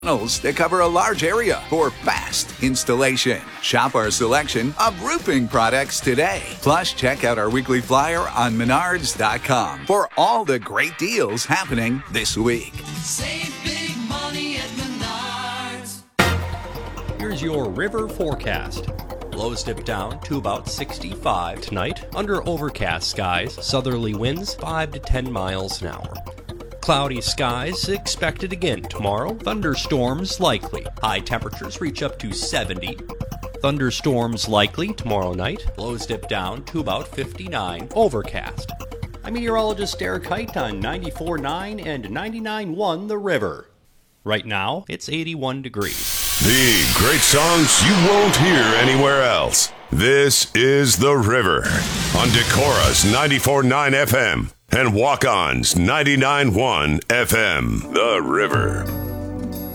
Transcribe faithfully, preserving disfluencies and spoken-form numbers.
Panels that cover a large area for fast installation. Shop our selection of roofing products today. Plus, check out our weekly flyer on menards dot com for all the great deals happening this week. Save big money at Menards. Here's your river forecast. Lows dip down to about sixty-five tonight. Under overcast skies, southerly winds five to ten miles an hour. Cloudy skies expected again tomorrow. Thunderstorms likely. High temperatures reach up to seventy. Thunderstorms likely tomorrow night. Lows dip down to about fifty-nine. Overcast. I'm meteorologist Eric Height on ninety-four point nine and ninety-nine point one The River. Right now, it's eighty-one degrees. The great songs you won't hear anywhere else. This is The River on Decorah's ninety-four point nine F M and Walk-On's ninety-nine point one F M. The River.